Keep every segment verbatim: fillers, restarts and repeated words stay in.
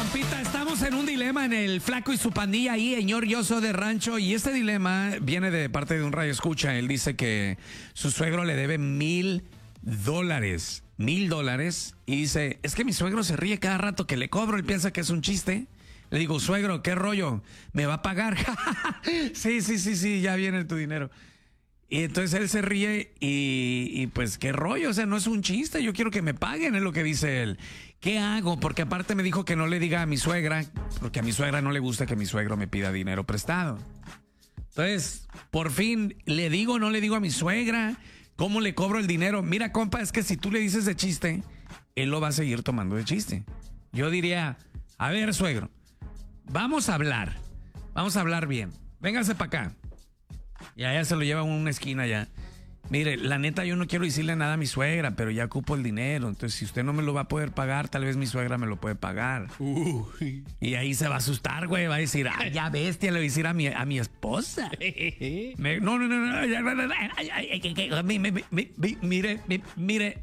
compita, estamos en un dilema en el Flaco y su pandilla ahí, señor Yoso de Rancho, y este dilema viene de parte de un radio escucha. Él dice que su suegro le debe mil dólares, mil dólares, y dice, es que mi suegro se ríe cada rato que le cobro, él piensa que es un chiste. Le digo, suegro, ¿qué rollo? ¿Me va a pagar? sí, sí, sí, sí, ya viene tu dinero. Y entonces él se ríe y, y pues qué rollo, o sea, no es un chiste, yo quiero que me paguen, es lo que dice él. ¿Qué hago? Porque aparte me dijo que no le diga a mi suegra, porque a mi suegra no le gusta que mi suegro me pida dinero prestado. Entonces, por fin, ¿le digo o no le digo a mi suegra? ¿Cómo le cobro el dinero? Mira, compa, es que si tú le dices de chiste, él lo va a seguir tomando de chiste. Yo diría, a ver, suegro, vamos a hablar, vamos a hablar bien, véngase para acá. Y allá se lo lleva a una esquina ya. Mire, la neta yo no quiero decirle nada a mi suegra, pero ya ocupo el dinero. Entonces, si usted no me lo va a poder pagar, tal vez mi suegra me lo puede pagar. Uy. Y ahí se va a asustar, güey. Va a decir, ah, ya bestia, le voy a decir a mi, a mi esposa. Me, no, no, no, no. Ya, no, no, no, mi, mi, mi, mi, mire, mi, mire.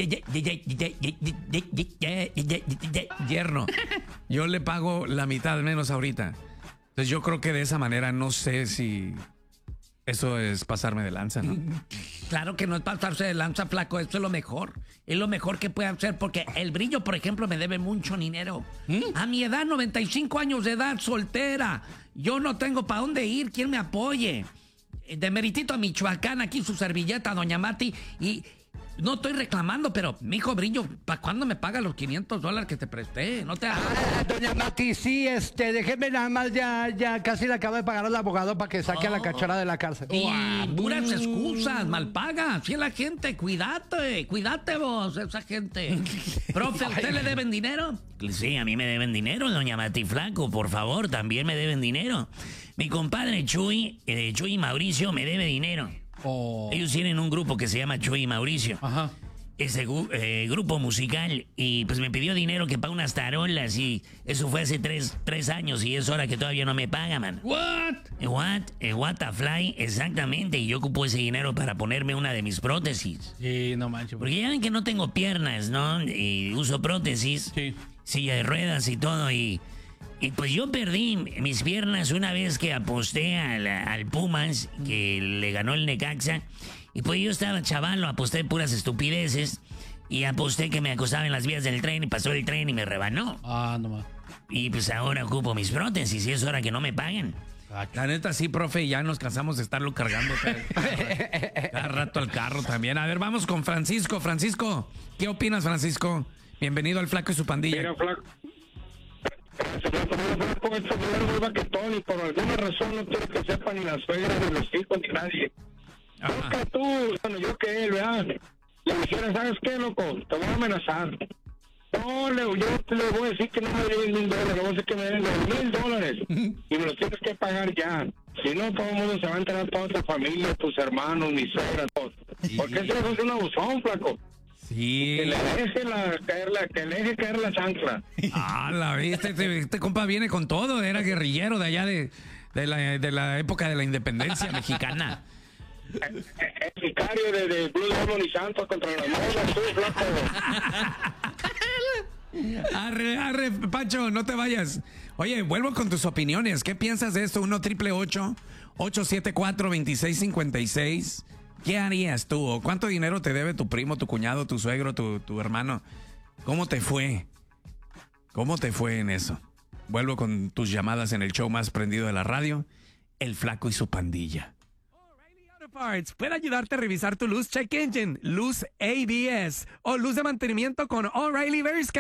Yerno, yo le pago la mitad menos ahorita. Entonces, yo creo que de esa manera no sé si... Eso es pasarme de lanza, ¿no? Claro que no es pasarse de lanza, flaco. Esto es lo mejor. Es lo mejor que puede hacer porque el Brillo, por ejemplo, me debe mucho dinero. ¿Mm? A mi edad, noventa y cinco años de edad, soltera. Yo no tengo para dónde ir. ¿Quién me apoye? De Meritito a Michoacán, aquí su servilleta, doña Mati. Y no estoy reclamando, pero, mijo Brillo, ¿para cuándo me paga los quinientos dólares que te presté? No te... Ah, doña Mati, sí, este, déjeme nada más, ya, ya casi le acabo de pagar al abogado para que saque oh. a la cachorra de la cárcel. Y wow. puras excusas, mal paga. Sí, la gente, cuídate, cuídate vos, esa gente. Profe, ¿a usted le deben dinero? Sí, a mí me deben dinero, doña Mati Flaco, por favor, también me deben dinero. Mi compadre Chuy, eh, Chuy Mauricio, me debe dinero. Oh. Ellos tienen un grupo que se llama Chuy y Mauricio. Ajá. Ese eh, grupo musical. Y pues me pidió dinero que pague unas tarolas. Y eso fue hace tres, tres años. Y es hora que todavía no me paga, man. What? Eh, what? Eh, what a fly. Exactamente. Y yo ocupo ese dinero para ponerme una de mis prótesis. Sí, no manches. Porque ya ven que no tengo piernas, ¿no? Y uso prótesis. Sí. Silla de ruedas y todo. Y... Y pues yo perdí mis piernas una vez que aposté al, al Pumas, que le ganó el Necaxa. Y pues yo estaba chavalo, aposté puras estupideces. Y aposté que me acostaba en las vías del tren y pasó el tren y me rebanó. Ah, no más. Y pues ahora ocupo mis prótesis y es hora que no me paguen. La neta sí, profe, ya nos cansamos de estarlo cargando cada, cada rato al carro también. A ver, vamos con Francisco. Francisco, ¿qué opinas, Francisco? Bienvenido al Flaco y su pandilla. Mira, Flaco. Con el celular muy baquetón y por alguna razón no quiero que sepa ni la suegra ni los hijos ni nadie. Busca tú, bueno, yo que él, ¿verdad? Le dijera, ¿sabes qué, loco? Te voy a amenazar. No, le, yo te le voy a decir que no me deben mil dólares, le voy a decir que me deben dos mil dólares y me los tienes que pagar ya. Si no, todo el mundo se va a enterar, toda tu familia, tus hermanos, mi suegra, todos. Sí. ¿Por qué se es un abusón, flaco? Sí. Que le deje la, caer la, que le deje caer la chancla. Ah, la viste, este, este compa viene con todo, era guerrillero de allá de, de, la, de la época de la independencia mexicana. El, el sicario de, de Blue Demon y Santos contra la moda, tú, flaco. Arre, arre, Pancho, no te vayas. Oye, vuelvo con tus opiniones. ¿Qué piensas de esto? uno triple ocho, ocho siete cuatro, dos seis cinco seis. ¿Qué harías tú? ¿O cuánto dinero te debe tu primo, tu cuñado, tu suegro, tu, tu hermano? ¿Cómo te fue? ¿Cómo te fue en eso? Vuelvo con tus llamadas en el show más prendido de la radio, El Flaco y su pandilla. O'Reilly Auto Parts puede ayudarte a revisar tu luz check engine, luz A B S o luz de mantenimiento con O'Reilly Veriscan.